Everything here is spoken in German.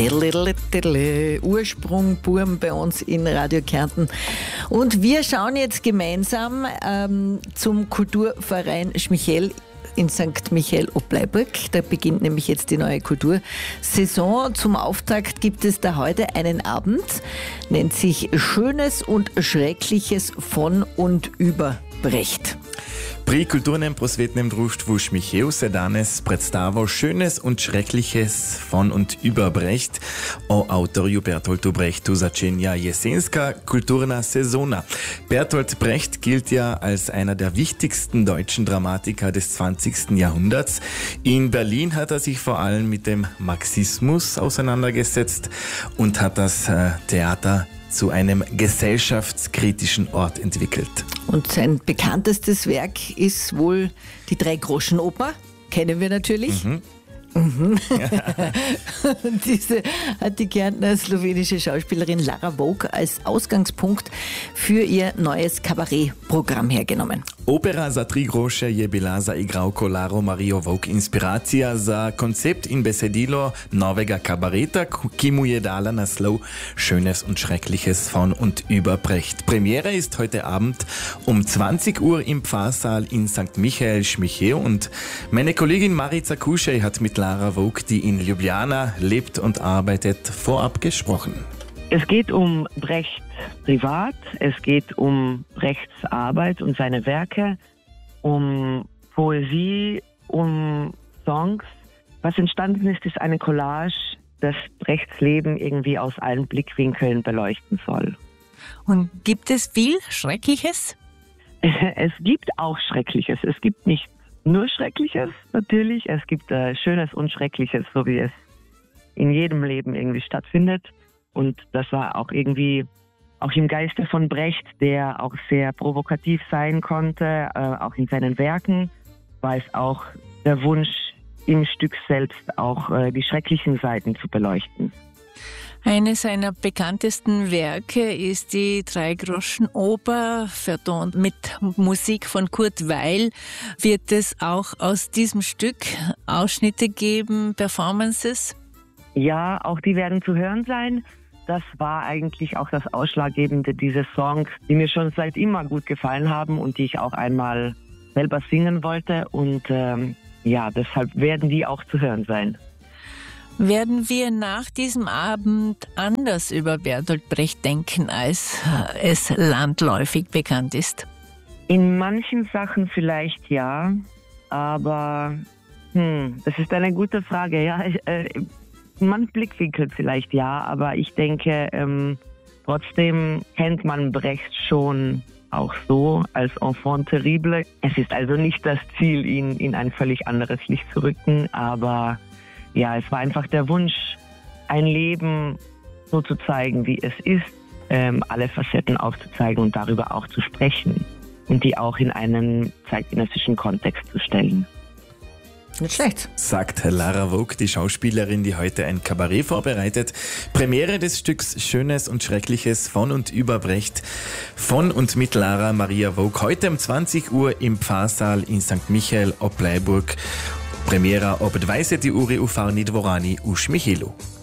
Ursprung Burm bei uns in Radio Kärnten. Und wir schauen jetzt gemeinsam zum Kulturverein Schmichel in St. Michael ob Bleiburg. Da beginnt nämlich jetzt die neue Kultursaison. Zum Auftakt gibt es da heute einen Abend, nennt sich Schönes und Schreckliches von und über Brecht. Pri kulturnem prosvetnem društvu Šmichel se danes predstavo Schönes und Schreckliches von und über Brecht. O autorju Bertoltu Brechtu začenja jesenska kulturna sezona. Bertolt Brecht gilt ja als einer der wichtigsten deutschen Dramatiker des 20. Jahrhunderts. In Berlin hat er sich vor allem mit dem Marxismus auseinandergesetzt und hat das Theater zu einem gesellschaftskritischen Ort entwickelt. Und sein bekanntestes Werk ist wohl die Dreigroschenoper, kennen wir natürlich. Und diese hat die Kärntner slowenische Schauspielerin Lara Vovk als Ausgangspunkt für ihr neues Kabarettprogramm hergenommen. Opera za tri groše je bila za igralko Laro Marijo Vovk inspiracija za koncept in besedilo novega kabareta, ki mu je dala naslov Schönes und Schreckliches von und über Brecht. Premiere ist heute Abend um 20 Uhr im Pfarrsaal in St. Michael Schmichel und meine Kollegin Marica Kuschej hat mit Lara Vovk, die in Ljubljana lebt und arbeitet, vorab gesprochen. Es geht um Brecht privat, es geht um Brechts Arbeit und seine Werke, um Poesie, um Songs. Was entstanden ist, ist eine Collage, das Brechts Leben irgendwie aus allen Blickwinkeln beleuchten soll. Und gibt es viel Schreckliches? Es gibt auch Schreckliches. Es gibt nicht nur Schreckliches, natürlich. Es gibt Schönes und Schreckliches, so wie es in jedem Leben irgendwie stattfindet. Und das war auch irgendwie, auch im Geiste von Brecht, der auch sehr provokativ sein konnte, auch in seinen Werken, war es auch der Wunsch, im Stück selbst auch die schrecklichen Seiten zu beleuchten. Eines seiner bekanntesten Werke ist die Dreigroschenoper, vertont mit Musik von Kurt Weill. Wird es auch aus diesem Stück Ausschnitte geben, Performances? Ja, auch die werden zu hören sein. Das war eigentlich auch das Ausschlaggebende dieser Songs, die mir schon seit immer gut gefallen haben und die ich auch einmal selber singen wollte. Und deshalb werden die auch zu hören sein. Werden wir nach diesem Abend anders über Bertolt Brecht denken, als es landläufig bekannt ist? In manchen Sachen vielleicht ja, aber das ist eine gute Frage. Ja, man Blickwinkel vielleicht ja, aber ich denke, trotzdem kennt man Brecht schon auch so als Enfant terrible. Es ist also nicht das Ziel, ihn in ein völlig anderes Licht zu rücken, aber ja, es war einfach der Wunsch, ein Leben so zu zeigen, wie es ist, alle Facetten aufzuzeigen und darüber auch zu sprechen und die auch in einen zeitgenössischen Kontext zu stellen. Nicht schlecht, sagt Lara Vovk, die Schauspielerin, die heute ein Kabarett vorbereitet. Premiere des Stücks Schönes und Schreckliches von und über Brecht von und mit Lara Maria Vovk heute um 20 Uhr im Pfarrsaal in St. Michael ob Bleiburg. Premiera ob 20 uri u farni dvorani u Šmichelu.